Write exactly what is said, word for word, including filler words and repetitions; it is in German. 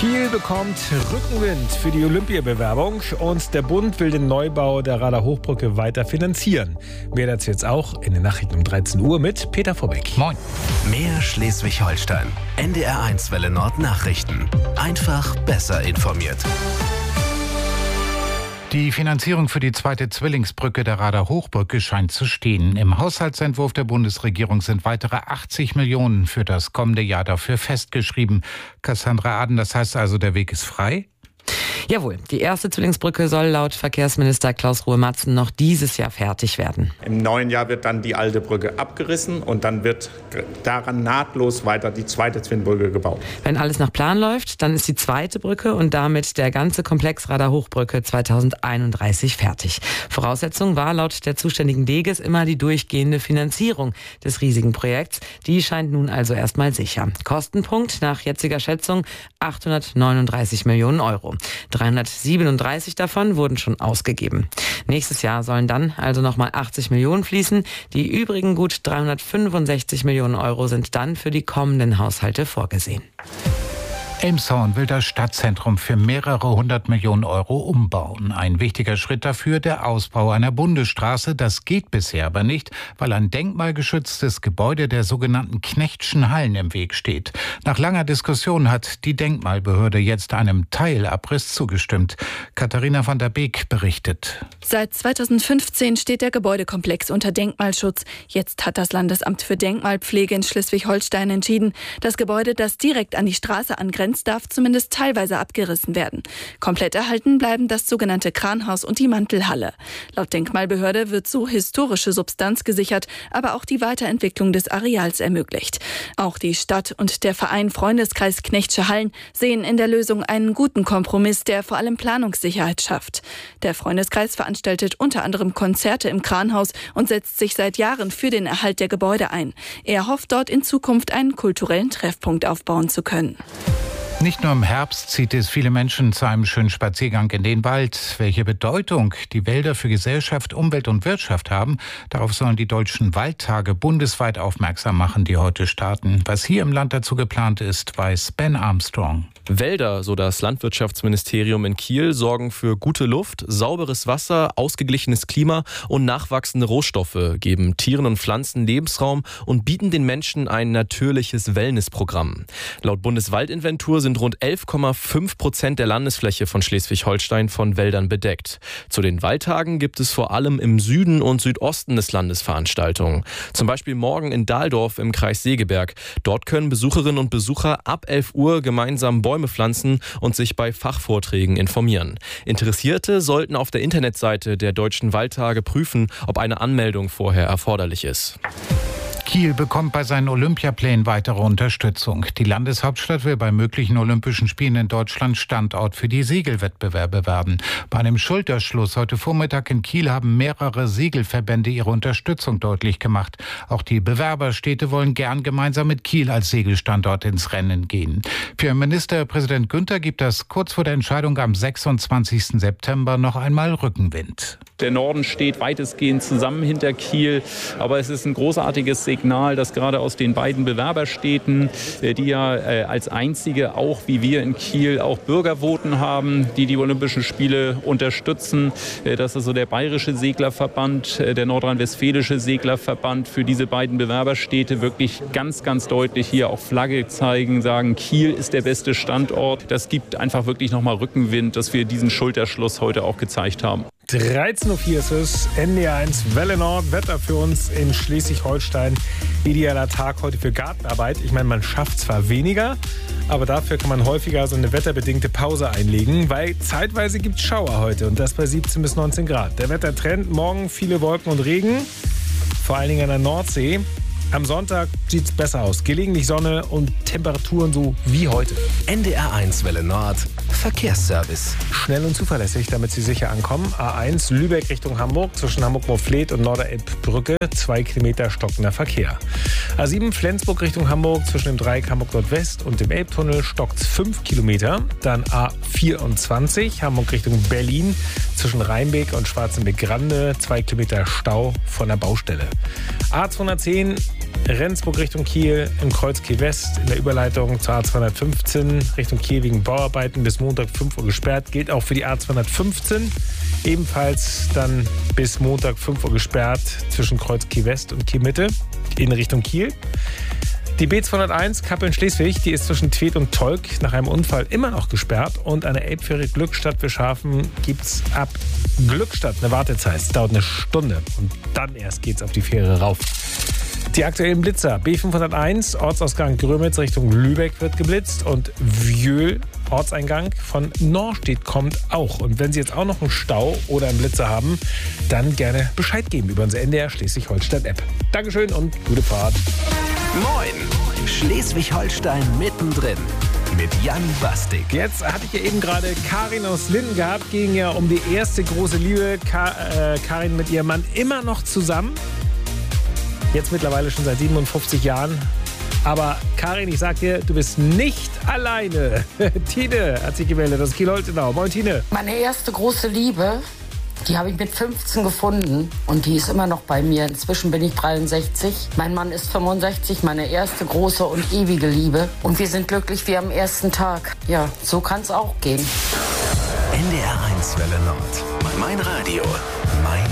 Kiel bekommt Rückenwind für die Olympiabewerbung und der Bund will den Neubau der Rader Hochbrücke weiter finanzieren. Mehr dazu jetzt auch in den Nachrichten um dreizehn Uhr mit Peter Vorbeck. Moin. Mehr Schleswig-Holstein. N D R eins Welle Nord Nachrichten. Einfach besser informiert. Die Finanzierung für die zweite Zwillingsbrücke der Rader Hochbrücke scheint zu stehen. Im Haushaltsentwurf der Bundesregierung sind weitere achtzig Millionen für das kommende Jahr dafür festgeschrieben. Cassandra Aden, das heißt also, der Weg ist frei? Jawohl, die erste Zwillingsbrücke soll laut Verkehrsminister Klaus Ruhe-Matzen noch dieses Jahr fertig werden. Im neuen Jahr wird dann die alte Brücke abgerissen und dann wird daran nahtlos weiter die zweite Zwillingsbrücke gebaut. Wenn alles nach Plan läuft, dann ist die zweite Brücke und damit der ganze Komplex Rader Hochbrücke zweitausendeinunddreißig fertig. Voraussetzung war laut der zuständigen Deges immer die durchgehende Finanzierung des riesigen Projekts. Die scheint nun also erstmal sicher. Kostenpunkt nach jetziger Schätzung achthundertneununddreißig Millionen Euro. dreihundertsiebenunddreißig davon wurden schon ausgegeben. Nächstes Jahr sollen dann also nochmal achtzig Millionen fließen. Die übrigen gut dreihundertfünfundsechzig Millionen Euro sind dann für die kommenden Haushalte vorgesehen. Elmshorn will das Stadtzentrum für mehrere hundert Millionen Euro umbauen. Ein wichtiger Schritt dafür der Ausbau einer Bundesstraße. Das geht bisher aber nicht, weil ein denkmalgeschütztes Gebäude der sogenannten Knechtschen Hallen im Weg steht. Nach langer Diskussion hat die Denkmalbehörde jetzt einem Teilabriss zugestimmt. Katharina van der Beek berichtet. Seit zweitausendfünfzehn steht der Gebäudekomplex unter Denkmalschutz. Jetzt hat das Landesamt für Denkmalpflege in Schleswig-Holstein entschieden, das Gebäude, das direkt an die Straße angrenzt, darf zumindest teilweise abgerissen werden. Komplett erhalten bleiben das sogenannte Kranhaus und die Mantelhalle. Laut Denkmalbehörde wird so historische Substanz gesichert, aber auch die Weiterentwicklung des Areals ermöglicht. Auch die Stadt und der Verein Freundeskreis Knechtsche Hallen sehen in der Lösung einen guten Kompromiss, der vor allem Planungssicherheit schafft. Der Freundeskreis veranstaltet unter anderem Konzerte im Kranhaus und setzt sich seit Jahren für den Erhalt der Gebäude ein. Er hofft, dort in Zukunft einen kulturellen Treffpunkt aufbauen zu können. Nicht nur im Herbst zieht es viele Menschen zu einem schönen Spaziergang in den Wald. Welche Bedeutung die Wälder für Gesellschaft, Umwelt und Wirtschaft haben, darauf sollen die Deutschen Waldtage bundesweit aufmerksam machen, die heute starten. Was hier im Land dazu geplant ist, weiß Ben Armstrong. Wälder, so das Landwirtschaftsministerium in Kiel, sorgen für gute Luft, sauberes Wasser, ausgeglichenes Klima und nachwachsende Rohstoffe, geben Tieren und Pflanzen Lebensraum und bieten den Menschen ein natürliches Wellnessprogramm. Laut Bundeswaldinventur sind rund elf Komma fünf Prozent der Landesfläche von Schleswig-Holstein von Wäldern bedeckt. Zu den Waldtagen gibt es vor allem im Süden und Südosten des Landes Veranstaltungen. Zum Beispiel morgen in Dahldorf im Kreis Segeberg. Dort können Besucherinnen und Besucher ab elf Uhr gemeinsam Bäume pflanzen und sich bei Fachvorträgen informieren. Interessierte sollten auf der Internetseite der Deutschen Waldtage prüfen, ob eine Anmeldung vorher erforderlich ist. Kiel bekommt bei seinen Olympiaplänen weitere Unterstützung. Die Landeshauptstadt will bei möglichen Olympischen Spielen in Deutschland Standort für die Segelwettbewerbe werden. Bei einem Schulterschluss heute Vormittag in Kiel haben mehrere Segelverbände ihre Unterstützung deutlich gemacht. Auch die Bewerberstädte wollen gern gemeinsam mit Kiel als Segelstandort ins Rennen gehen. Für Ministerpräsident Günther gibt das kurz vor der Entscheidung am sechsundzwanzigsten September noch einmal Rückenwind. Der Norden steht weitestgehend zusammen hinter Kiel, aber es ist ein großartiges Signal, dass gerade aus den beiden Bewerberstädten, die ja als einzige auch wie wir in Kiel auch Bürgervoten haben, die die Olympischen Spiele unterstützen, dass also der Bayerische Seglerverband, der Nordrhein-Westfälische Seglerverband für diese beiden Bewerberstädte wirklich ganz, ganz deutlich hier auch Flagge zeigen, sagen, Kiel ist der beste Standort. Das gibt einfach wirklich nochmal Rückenwind, dass wir diesen Schulterschluss heute auch gezeigt haben. dreizehn Uhr vier ist es, N D R eins Welle Nord, Wetter für uns in Schleswig-Holstein. Idealer Tag heute für Gartenarbeit. Ich meine, man schafft zwar weniger, aber dafür kann man häufiger so eine wetterbedingte Pause einlegen, weil zeitweise gibt es Schauer heute und das bei siebzehn bis neunzehn Grad. Der Wettertrend, morgen viele Wolken und Regen, vor allen Dingen an der Nordsee. Am Sonntag sieht es besser aus. Gelegentlich Sonne und Temperaturen so wie heute. N D R eins Welle Nord, Verkehrsservice. Schnell und zuverlässig, damit Sie sicher ankommen. A eins Lübeck Richtung Hamburg, zwischen Hamburg-Moorfleet und Norderelbbrücke, zwei Kilometer stockender Verkehr. A sieben Flensburg Richtung Hamburg, zwischen dem Dreieck Hamburg-Nordwest und dem Elbtunnel stockt's fünf Kilometer. Dann A vierundzwanzig Hamburg Richtung Berlin, zwischen Rheinbeck und Schwarzenbeck-Grande, zwei Kilometer Stau von der Baustelle. A zweihundertzehn Rendsburg Richtung Kiel im Kreuz Kiel West in der Überleitung zur A zweihundertfünfzehn Richtung Kiel wegen Bauarbeiten bis Montag fünf Uhr gesperrt. Gilt auch für die A zweihundertfünfzehn. Ebenfalls dann bis Montag fünf Uhr gesperrt zwischen Kreuz Kiel West und Kiel Mitte in Richtung Kiel. Die B zweihunderteins Kappeln-Schleswig, die ist zwischen Tweed und Tolk nach einem Unfall immer noch gesperrt. Und eine Elbfähre Glückstadt für Schafen gibt's ab Glückstadt eine Wartezeit. Es dauert eine Stunde und dann erst geht's auf die Fähre rauf. Die aktuellen Blitzer. B fünfhunderteins, Ortsausgang Grömitz Richtung Lübeck wird geblitzt und Wjöhl, Ortseingang von Norstedt kommt auch. Und wenn Sie jetzt auch noch einen Stau oder einen Blitzer haben, dann gerne Bescheid geben über unsere N D R Schleswig-Holstein-App. Dankeschön und gute Fahrt. Moin! Schleswig-Holstein mittendrin mit Jan Bastik. Jetzt hatte ich ja eben gerade Karin aus Linden gehabt. Ging ja um die erste große Liebe. Ka- äh, Karin mit ihrem Mann immer noch zusammen. Jetzt mittlerweile schon seit siebenundfünfzig Jahren. Aber Karin, ich sag dir, du bist nicht alleine. Tine hat sich gemeldet aus Kiel-Holtenau. Moin, Tine. Meine erste große Liebe, die habe ich mit fünfzehn gefunden und die ist immer noch bei mir. Inzwischen bin ich dreiundsechzig. Mein Mann ist fünfundsechzig, meine erste große und ewige Liebe. Und wir sind glücklich wie am ersten Tag. Ja, so kann es auch gehen. N D R eins Welle Nord. Mein Radio. Mein